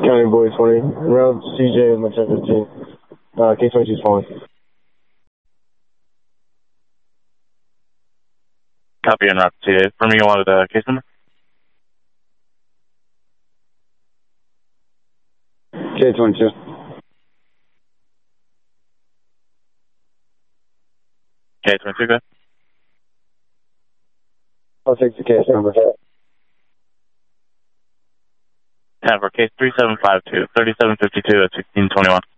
County Boy 20, around CJ and 1015. K-22 is falling. Copy en route to CA. For me, you wanted a case number? K-22. K-22, good. I'll take the case number. 10 for case 3752, 3752 at 1621.